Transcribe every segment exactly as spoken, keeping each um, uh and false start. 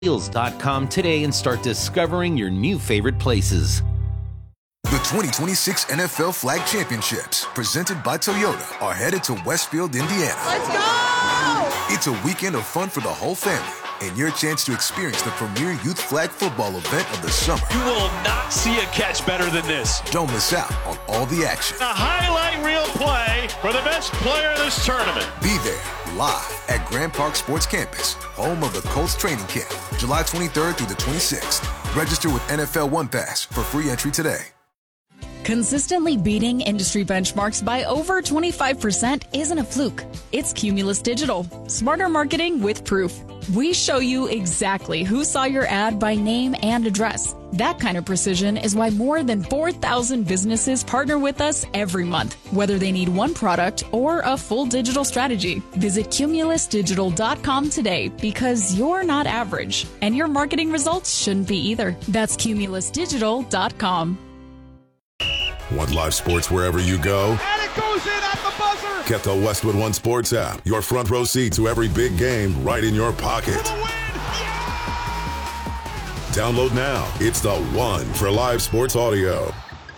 wheels dot com today and start discovering your new favorite places. The twenty twenty-six N F L Flag Championships, presented by Toyota, are headed to Westfield, Indiana. Let's go! It's a weekend of fun for the whole family and your chance to experience the premier youth flag football event of the summer. You will not see a catch better than this. Don't miss out on all the action. A highlight reel play for the best player of this tournament. Be there live at Grand Park Sports Campus, home of the Colts training camp, July twenty-third through the twenty-sixth. Register with N F L One Pass for free entry today. Consistently beating industry benchmarks by over twenty-five percent isn't a fluke. It's Cumulus Digital. Smarter marketing with proof. We show you exactly who saw your ad by name and address. That kind of precision is why more than four thousand businesses partner with us every month, whether they need one product or a full digital strategy. Visit Cumulus Digital dot com today because you're not average, and your marketing results shouldn't be either. That's Cumulus Digital dot com. Want live sports wherever you go? And it goes in at the buzzer! Get the Westwood One Sports app. Your front row seat to every big game right in your pocket. For the win! Yeah! Download now. It's the one for live sports audio.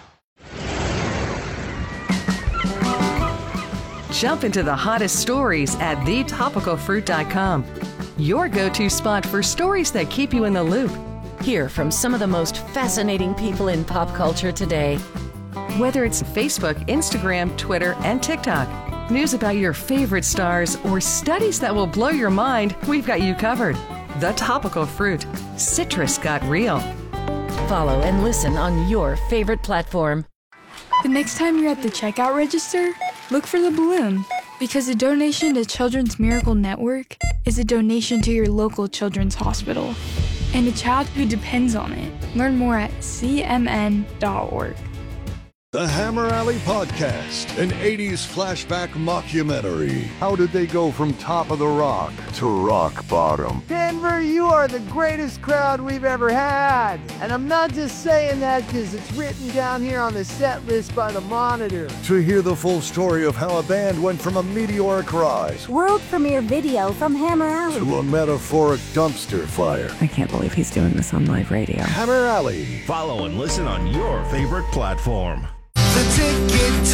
Jump into the hottest stories at the topical fruit dot com. Your go-to spot for stories that keep you in the loop. Hear from some of the most fascinating people in pop culture today. Whether it's Facebook, Instagram, Twitter, and TikTok, news about your favorite stars, or studies that will blow your mind, we've got you covered. The Topical Fruit. Citrus got real. Follow and listen on your favorite platform. The next time you're at the checkout register, look for the balloon, because a donation to Children's Miracle Network is a donation to your local children's hospital and a child who depends on it. Learn more at C M N dot org. The Hammer Alley Podcast, an eighties flashback mockumentary. How did they go from top of the rock to rock bottom? Denver, you are the greatest crowd we've ever had. And I'm not just saying that because it's written down here on the set list by the Monitor. To hear the full story of how a band went from a meteoric rise, world premiere video from Hammer Alley, to a metaphoric dumpster fire. I can't believe he's doing this on live radio. Hammer Alley. Follow and listen on your favorite platform. The Ticket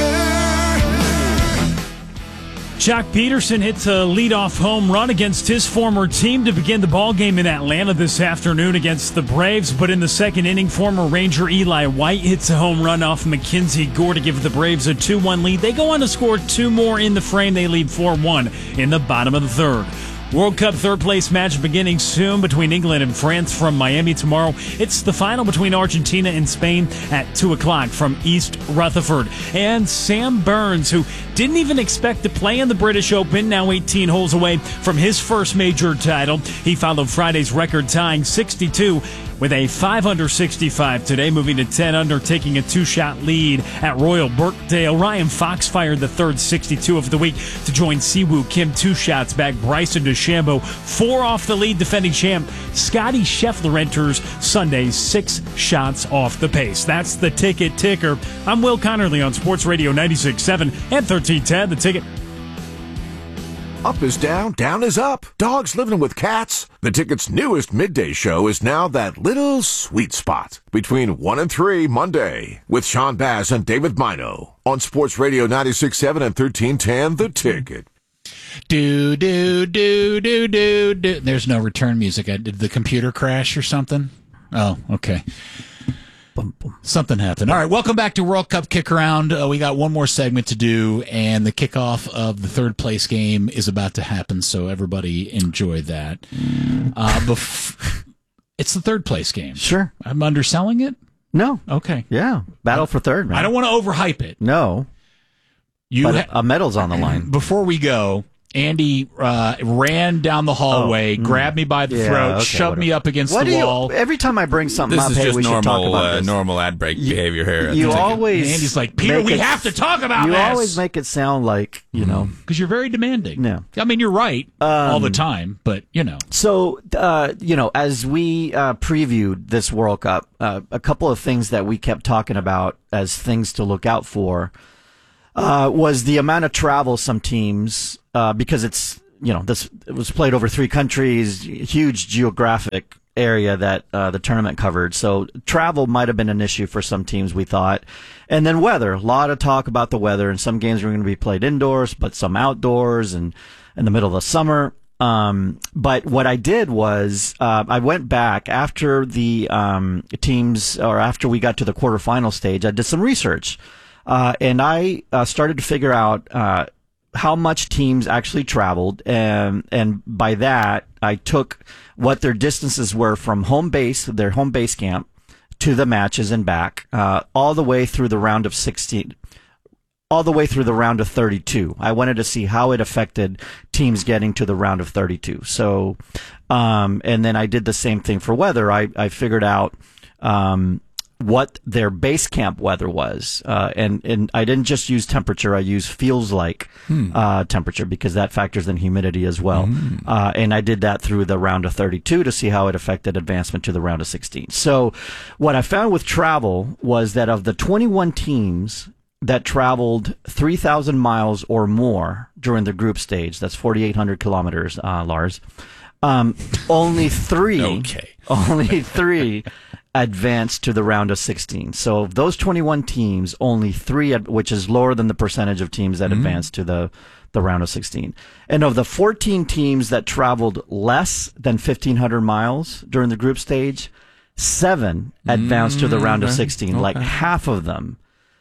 Ticker. Jock Peterson hits a leadoff home run against his former team to begin the ballgame in Atlanta this afternoon against the Braves. But in the second inning, former Ranger Eli White hits a home run off Mackenzie Gore to give the Braves a two one lead. They go on to score two more in the frame. They lead four one in the bottom of the third. World Cup third-place match beginning soon between England and France from Miami tomorrow. It's the final between Argentina and Spain at two o'clock from East Rutherford. And Sam Burns, who didn't even expect to play in the British Open, now eighteen holes away from his first major title. He followed Friday's record-tying sixty-two with a five under sixty-five today, moving to ten under, taking a two-shot lead at Royal Birkdale. Ryan Fox fired the third sixty-two of the week to join Siwoo Kim two shots back. Bryson DeChambeau four off the lead defending champ. Scotty Scheffler enters Sunday's six shots off the pace. That's the Ticket Ticker. I'm Will Connerly on Sports Radio ninety-six point seven and thirteen ten. The Ticket. Up is down, down is up. Dogs living with cats. The Ticket's newest midday show is now that little sweet spot between one and three Monday with Sean Bass and David Mino on Sports Radio ninety-six point seven and thirteen ten. The Ticket. Do, do, do, do, do, do. There's no return music. Did the computer crash or something? Oh, okay. Boom, boom. Something happened. All right, welcome back to World Cup Kick Around. Uh, we got one more segment to do, and the kickoff of the third place game is about to happen, so everybody enjoy that. Uh, bef- it's the third place game. Sure. I'm underselling it? No. Okay. Yeah. Battle for third, man. I don't want to overhype it. No. You but ha- a medal's on the line. Before we go, Andy uh, ran down the hallway, oh, grabbed me by the yeah, throat, okay, shoved whatever. me up against what the you, wall. Every time I bring something this up, is hey, just we normal, should talk about uh, this. normal ad break you, behavior here. You always Andy's like, Peter, we it, have to talk about you this. You always make it sound like, you know. Because you're very demanding. Yeah. I mean, you're right um, all the time, but, you know. So, uh, you know, as we uh, previewed this World Cup, uh, a couple of things that we kept talking about as things to look out for uh, was the amount of travel some teams, uh, because it's you know, this it was played over three countries, huge geographic area that uh, the tournament covered. So travel might have been an issue for some teams, we thought. And then weather, a lot of talk about the weather, and some games were going to be played indoors, but some outdoors and in the middle of the summer. Um, but what I did was, uh, I went back after the, um, teams, or after we got to the quarterfinal stage, I did some research, uh, and I, uh, started to figure out, uh, how much teams actually traveled. And, and by that, I took what their distances were from home base, their home base camp, to the matches and back, uh, all the way through the round of sixteen. all the way through the round of thirty-two. I wanted to see how it affected teams getting to the round of thirty-two. So, um, and then I did the same thing for weather. I, I figured out, um, what their base camp weather was. Uh, and, and I didn't just use temperature. I used feels like, hmm. uh, temperature, because that factors in humidity as well. Hmm. Uh, and I did that through the round of thirty-two to see how it affected advancement to the round of sixteen. So what I found with travel was that of the twenty-one teams that traveled three thousand miles or more during the group stage, that's forty-eight hundred kilometers, uh, Lars, um, only three, okay. only three advanced to the round of sixteen. So of those twenty-one teams, only three, which is lower than the percentage of teams that mm-hmm. advanced to the, the round of sixteen. And of the fourteen teams that traveled less than fifteen hundred miles during the group stage, seven advanced mm-hmm. to the round of sixteen, okay. like half of them.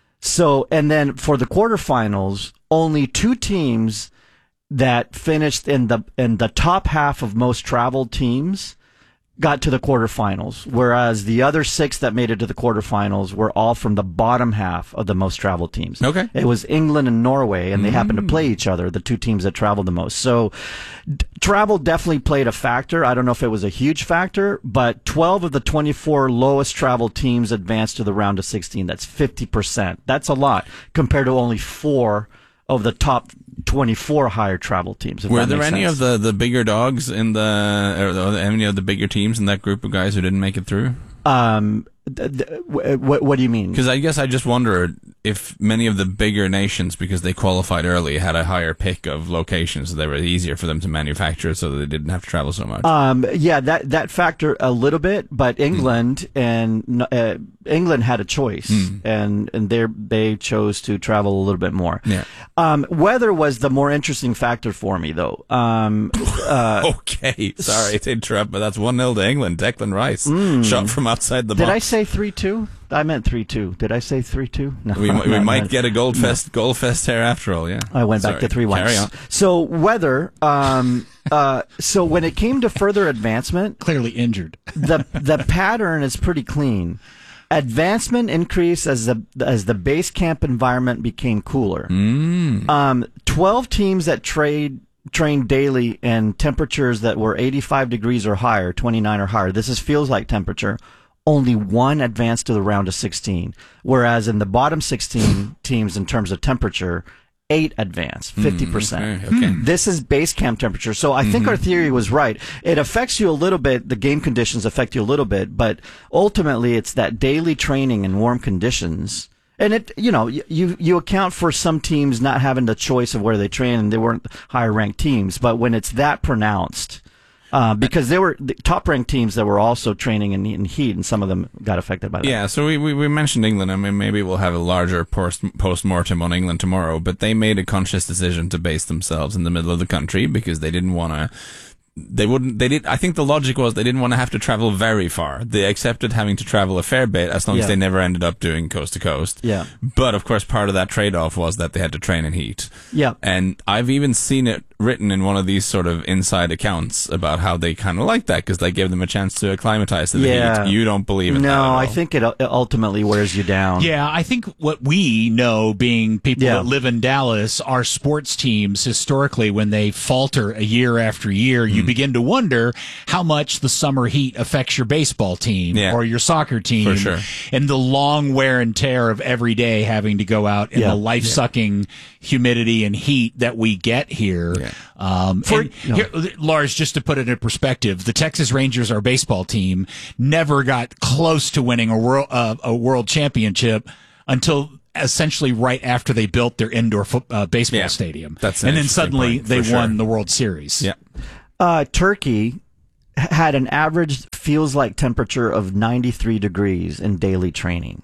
So, and then for the quarterfinals, only two teams that finished in the in the top half of most traveled teams got to the quarterfinals, whereas the other six that made it to the quarterfinals were all from the bottom half of the most traveled teams. Okay. It was England and Norway, and they mm. happened to play each other, the two teams that traveled the most. So d- travel definitely played a factor. I don't know if it was a huge factor, but twelve of the twenty-four lowest traveled teams advanced to the round of sixteen. That's fifty percent. That's a lot compared to only four of the top twenty-four higher travel teams. Were there any sense. of the, the bigger dogs in the, or any of the bigger teams in that group of guys who didn't make it through? Um, th- th- what, what do you mean? Because I guess I just wonder if many of the bigger nations, because they qualified early, had a higher pick of locations, so they were easier for them to manufacture, so that they didn't have to travel so much. Um, yeah, that that factor a little bit, but England mm. and uh, England had a choice, mm. and and they they chose to travel a little bit more. Yeah. Um, weather was the more interesting factor for me, though. Um, uh, okay, sorry to interrupt, but that's one nil to England. Declan Rice mm. shot from outside the box. Did I say three two? I meant three two. Did I say three two? No. We, we no, might no. get a Goldfest no. Goldfest here after all, yeah. I went Sorry. back to three one. Carry on. So weather, um, uh, so when it came to further advancement. Clearly injured. the the pattern is pretty clean. Advancement increased as the as the base camp environment became cooler. Mm. Um, twelve teams that trade trained daily in temperatures that were eighty-five degrees or higher, twenty-nine or higher. This is feels like temperature. Only one advanced to the round of sixteen, whereas in the bottom sixteen teams in terms of temperature, eight advanced, fifty percent. Mm, okay, okay. This is base camp temperature. So I mm-hmm. think our theory was right. It affects you a little bit. The game conditions affect you a little bit, but ultimately it's that daily training in warm conditions. And it, you know, you, you account for some teams not having the choice of where they train, and they weren't higher ranked teams. But when it's that pronounced, Uh, because there were the top-ranked teams that were also training in, in heat, and some of them got affected by that. Yeah, so we, we, we mentioned England. I mean, maybe we'll have a larger post, post-mortem on England tomorrow, but they made a conscious decision to base themselves in the middle of the country because they didn't want to... They wouldn't, they did, I think the logic was they didn't want to have to travel very far. They accepted having to travel a fair bit as long yeah. as they never ended up doing coast to coast. Yeah. But of course, part of that trade-off was that they had to train in heat. Yeah. And I've even seen it written in one of these sort of inside accounts about how they kind of like that because they gave them a chance to acclimatize to the yeah. heat. You don't believe in no, that at all. I think it ultimately wears you down. Yeah, I think what we know, being people yeah. that live in Dallas, our sports teams historically, when they falter a year after year, mm. you begin to wonder how much the summer heat affects your baseball team yeah. or your soccer team. For sure. And the long wear and tear of every day having to go out in yeah. the life-sucking yeah. humidity and heat that we get here. Yeah. Um, For, and no. here, Lars, just to put it in perspective, the Texas Rangers, our baseball team, never got close to winning a world uh, a world championship until essentially right after they built their indoor fo- uh, baseball Yeah, stadium. that's an and then interesting suddenly point, they for won sure. the World Series. Yeah. Uh, Turkey had an average feels like temperature of ninety-three degrees in daily training.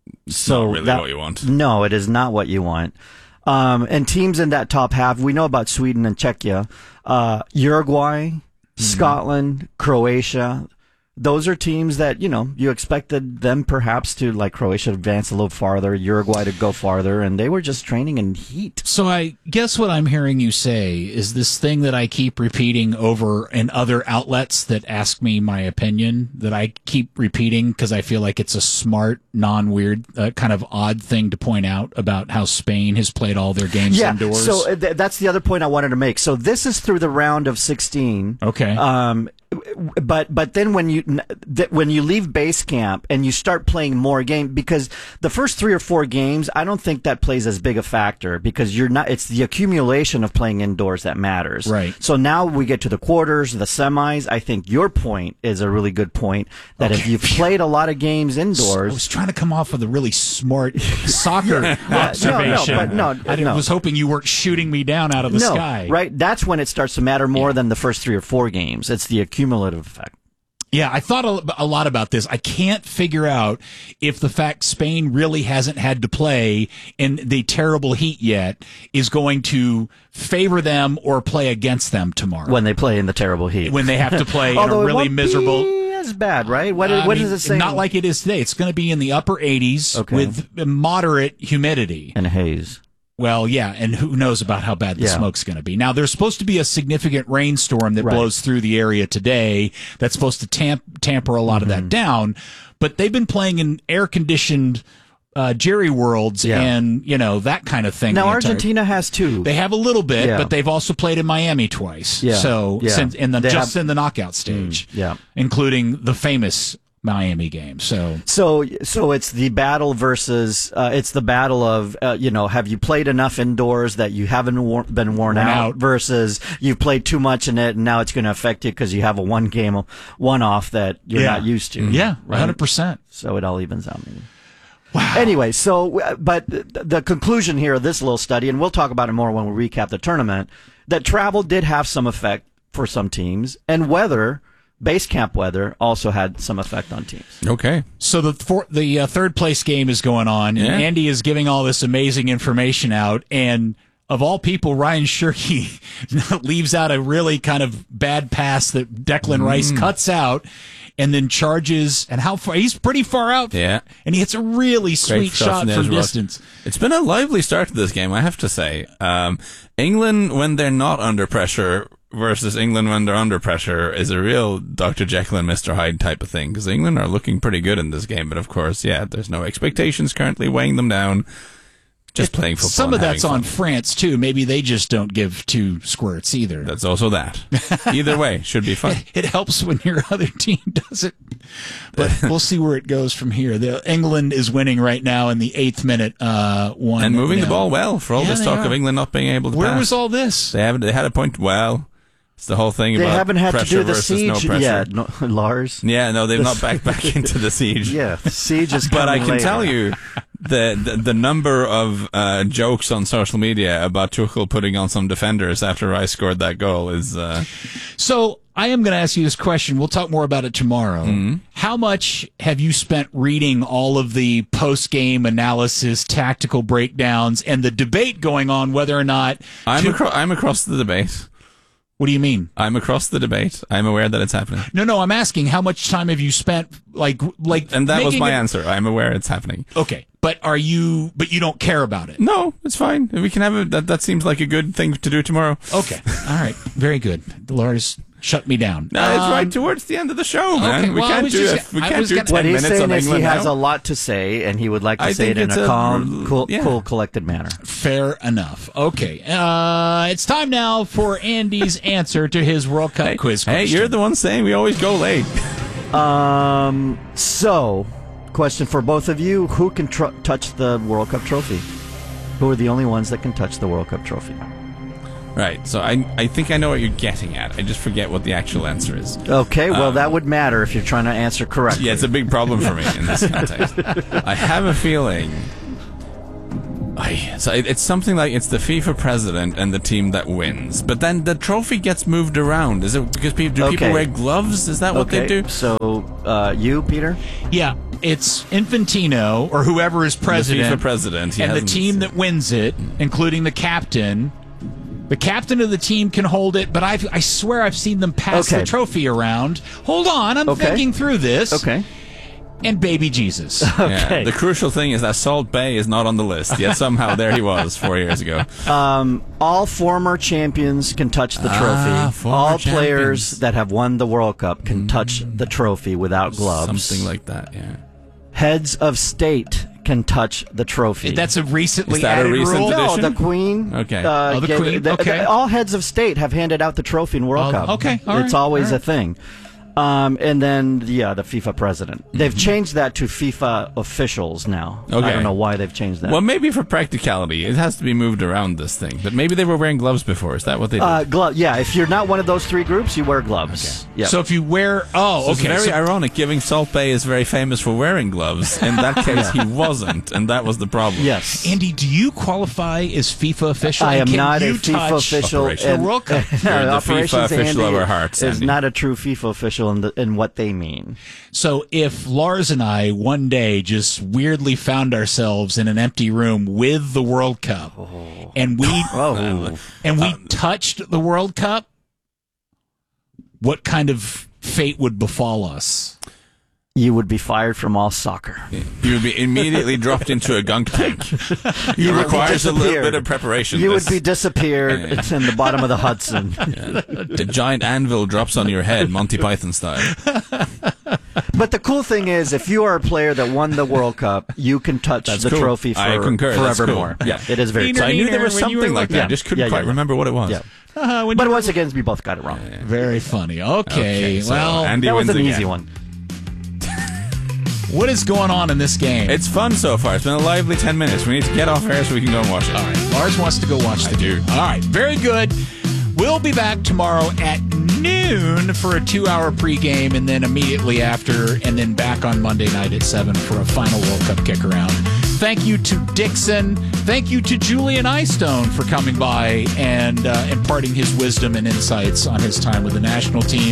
So not really that- what you want. No, it is not what you want. Um, and teams in that top half, we know about Sweden and Czechia, uh, Uruguay, Mm-hmm. Scotland, Croatia. Those are teams that, you know, you expected them perhaps to, like Croatia, advance a little farther, Uruguay to go farther, and they were just training in heat. So I guess what I'm hearing you say is this thing that I keep repeating over in other outlets that ask me my opinion, that I keep repeating because I feel like it's a smart, non-weird, uh, kind of odd thing to point out about how Spain has played all their games Yeah, indoors. so uh, th- that's the other point I wanted to make. So this is through the round of sixteen. Okay. Um, but but then when you th- when you leave base camp and you start playing more games, because the first three or four games, I don't think that plays as big a factor because you're not. It's the accumulation of playing indoors that matters. Right. So now we get to the quarters, the semis. I think your point is a really good point that if Okay. you've played a lot of games I indoors, was trying to come off with a really smart soccer observation. No, no, but no, I no. was hoping you weren't shooting me down out of the no, sky. right? That's when it starts to matter more than the first three or four games. It's the cumulative effect. Yeah, I thought a, a lot about this. I can't figure out if the fact Spain really hasn't had to play in the terrible heat yet is going to favor them or play against them tomorrow. When they play in the terrible heat. When they have to play in Although a it really won't miserable... be as bad, right? What, I what mean, does it say? Not like it is today. It's going to be in the upper eighties Okay. with moderate humidity. And haze. Well, yeah, and who knows about how bad the Yeah. smoke's going to be. Now, there's supposed to be a significant rainstorm that Right. blows through the area today that's supposed to tamp- tamper a lot Mm-hmm. of that down, but they've been playing in air-conditioned uh, Jerry Worlds Yeah. and, you know, that kind of thing. Now, the entire- Argentina has two. They have a little bit, Yeah. but they've also played in Miami twice. Yeah. So, Yeah. since, in the, They just have- in the knockout stage, yeah. including the famous Miami game. So, So, so it's the battle versus, uh, it's the battle of, uh, you know, have you played enough indoors that you haven't wor- been worn, Worn out, out. versus you've played too much in it and now it's going to affect you because you have a one game, one off that you're Yeah. not used to. yeah, right? one hundred percent. So it all evens out maybe. Wow. Anyway, so, uh, but th- the conclusion here of this little study, and we'll talk about it more when we recap the tournament, that travel did have some effect for some teams, and weather, base camp weather, also had some effect on teams. Okay. So the four, the uh, third place game is going on, and Yeah. Andy is giving all this amazing information out, and of all people, Ryan Shirky leaves out a really kind of bad pass that Declan Rice Mm. cuts out, and then charges, and how far, he's pretty far out. Yeah. And he hits a really Great sweet shot from the from edge rush. distance. It's been a lively start to this game, I have to say. Um, England, when they're not under pressure, versus England when they're under pressure, is a real Doctor Jekyll and Mister Hyde type of thing. Because England are looking pretty good in this game, but of course, yeah, there's no expectations currently weighing them down. Just playing football. Some of and that's having on fun. France, too. Maybe they just don't give two squirts either. That's also that. Either way, should be fun. It helps when your other team doesn't. But we'll see where it goes from here. The, England is winning right now in the eighth minute. Uh, one And moving the now. ball well for all Yeah, this they talk are. of England not being able to Where pass. was all this? They haven't. They had a point. Well, it's the whole thing They about haven't had to pressure do the versus no siege pressure. yet, no, Lars. Yeah, no, they've not backed back into the siege. Yeah, the siege is But I coming can later. tell you the, the the number of uh, jokes on social media about Tuchel putting on some defenders after I scored that goal is. Uh, So I am going to ask you this question. We'll talk more about it tomorrow. Mm-hmm. How much have you spent reading all of the post-game analysis, tactical breakdowns, and the debate going on whether or not I'm Tu- acro- I'm across the debate. What do you mean? I'm across the debate. I'm aware that it's happening. No, no. I'm asking how much time have you spent, like, like, And that was making my it- answer. I'm aware it's happening. Okay, but are you? But you don't care about it. No, it's fine. We can have a, that. That seems like a good thing to do tomorrow. Okay, all right, very good. Lars, shut me down. No, it's Um, right towards the end of the show, man. okay, we well, I can't was do just- it. We I can't was do gonna- ten What he's minutes saying on is England he has now. a lot to say, and he would like to I say it think in it's a a- calm, cool, yeah. cool, collected manner. Fair enough. Okay, uh, it's time now for Andy's answer to his World Cup Hey, quiz hey, question. you're the one saying we always go late. Um. So, question for both of you: who can tr- touch the World Cup trophy? Who are the only ones that can touch the World Cup trophy? Right. So I I think I know what you're getting at. I just forget what the actual answer is. Okay. Well, Um, that would matter if you're trying to answer correctly. Yeah, it's a big problem for me in this context. I have a feeling Aye. So it, it's something like it's the FIFA president and the team that wins. But then the trophy gets moved around. Is it because people, do Okay. people wear gloves? Is that what Okay, they do? So, uh, you, Peter? Yeah, it's Infantino or whoever is president. The FIFA president. He and the hasn't- team that wins it, including the captain. The captain of the team can hold it, but I've, I swear I've seen them pass Okay. the trophy around. Hold on, I'm Okay. thinking through this. Okay. And baby Jesus. Yeah, the crucial thing is that Salt Bay is not on the list, yet somehow there he was four years ago. Um, all former champions can touch the Ah, trophy. former all champions. players that have won the World Cup can touch the trophy without gloves. Something like that, yeah. Heads of state can touch the trophy. That's a recently Is that a added recent rule? addition? No, the Queen. Okay. Uh, Oh, the gave- Queen, the- okay. the- all heads of state have handed out the trophy in World Oh, Cup. okay, all It's right, always all right. a thing. Um, and then, yeah, the FIFA president. They've changed that to FIFA officials now. I Okay. don't know why they've changed that. Well, maybe for practicality, it has to be moved around this thing. But maybe they were wearing gloves before. Is that what they did? uh, glove. Yeah, if you're not one of those three groups, you wear gloves. Yeah. So if you wear... Oh, So it's okay. very so- ironic, giving Salt Bay is very famous for wearing gloves. In that case, he wasn't, and that was the problem. Yes. Andy, do you qualify as FIFA official? I And am can not you a FIFA touch official. Operation. the World Cup? You're the Operations FIFA official Andy of our hearts, is Andy. not a true FIFA official in, the, in what they mean. So if Lars and I one day just weirdly found ourselves in an empty room with the World Cup, and we Oh. and we touched the World Cup, what kind of fate would befall us? You would be fired from all soccer. You would be immediately dropped into a gunk tank. You it would be requires a little disappeared. bit of preparation. You would This- be disappeared. Yeah. It's in the bottom of the Hudson. Yeah. The giant anvil drops on your head, Monty Python style. But the cool thing is, if you are a player that won the World Cup, you can touch That's the cool. trophy for I concur. That's forevermore. cool. Yeah, it is very So cool. I knew there was When you were something like that. Yeah. I just couldn't Yeah, yeah, quite yeah. remember what it was. Yeah. Uh, when But you- once again, we both got it wrong. Very funny. Okay, Okay, so well, Andy That was wins an again. easy one. what is going on in this game? It's fun so far. It's been a lively ten minutes. We need to get off air so we can go and watch it. All right, Lars wants to go watch the I do. game. All right, very good. We'll be back tomorrow at noon for a two-hour pregame, and then immediately after, and then back on Monday night at seven for a final World Cup kick-around. Thank you to Dixon. Thank you to Julian Eystone for coming by and uh, imparting his wisdom and insights on his time with the national team.